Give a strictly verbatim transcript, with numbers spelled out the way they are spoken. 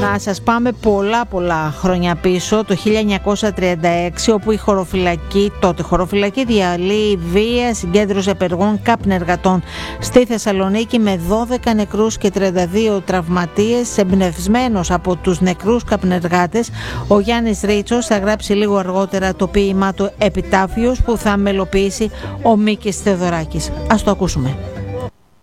να σας πάμε πολλά πολλά χρόνια πίσω, το χίλια εννιακόσια τριάντα έξι, όπου η χωροφυλακή, τότε χωροφυλακή, διαλύει βία συγκέντρωση απεργών καπνεργατών στη Θεσσαλονίκη με δώδεκα νεκρούς και τριάντα δύο τραυματίες. Εμπνευσμένος από τους νεκρούς καπνεργάτες, ο Γιάννης Ρίτσος θα γράψει λίγο αργότερα το ποίημά του «Επιτάφιος», που θα μελοποιήσει ο Μίκης Θεοδωράκης. Ας το ακούσουμε.